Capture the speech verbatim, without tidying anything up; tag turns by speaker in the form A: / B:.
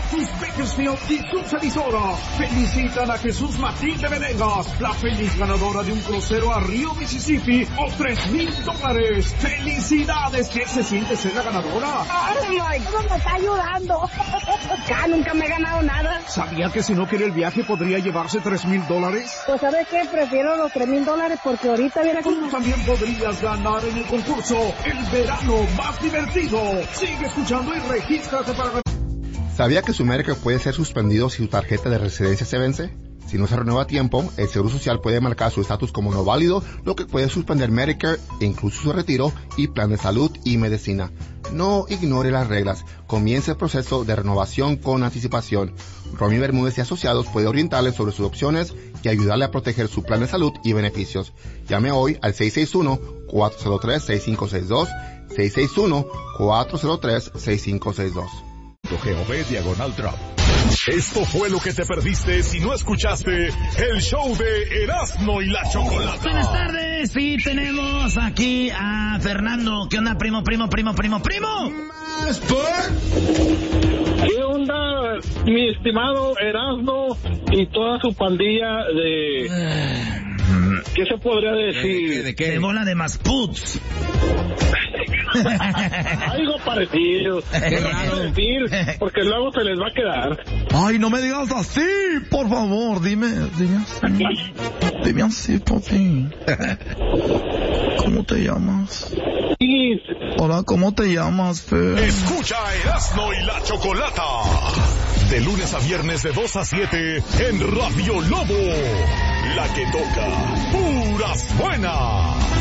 A: Lotus Bakersfield y sus emisoras felicitan a Jesús Martín de Venegas, la feliz ganadora de un crucero a Río, Mississippi, o tres mil dólares. ¡Felicidades! ¿Qué se siente ser la ganadora?
B: ¡Ay, my God, me está ayudando! Ya nunca me he ganado nada.
A: ¿Sabía que si no quiere el viaje podría llevarse tres mil dólares?
B: Pues ¿sabes qué? Prefiero los tres mil dólares porque ahorita viene como...
A: Tú también podrías ganar en el concurso El Verano Más Divertido. Sigue escuchando y regístrate para ganar.
C: ¿Sabía que su Medicare puede ser suspendido si su tarjeta de residencia se vence? Si no se renueva a tiempo, el Seguro Social puede marcar su estatus como no válido, lo que puede suspender Medicare, incluso su retiro y plan de salud y medicina. No ignore las reglas. Comience el proceso de renovación con anticipación. Romy Bermúdez y Asociados puede orientarle sobre sus opciones y ayudarle a proteger su plan de salud y beneficios. Llame hoy al seis seis uno, cuatro cero tres, seis cinco seis dos, seis seis uno, cuatro cero tres, seis cinco seis dos.
D: Gov diagonal Trump. Esto fue lo que te perdiste si no escuchaste el show de Erasmo y la Chocolata.
E: Buenas tardes, sí, tenemos aquí a Fernando. ¿Qué onda, primo, primo, primo, primo, primo?
F: ¿Más por? ¿Qué onda, mi estimado Erasmo y toda su pandilla de... ¿Qué se podría decir?
E: ¿De, de, de qué? De bola de masputs.
F: Algo parecido. Qué raro decir, porque luego se les va a quedar.
G: Ay, no me digas así, por favor, dime, dime así. Dime así, papi. ¿Cómo te llamas?
F: Sí.
G: Hola, ¿cómo te llamas, Fer?
D: Escucha a Erasmo y la Chocolata. De lunes a viernes de dos a siete en Radio Lobo. La que toca puras buenas.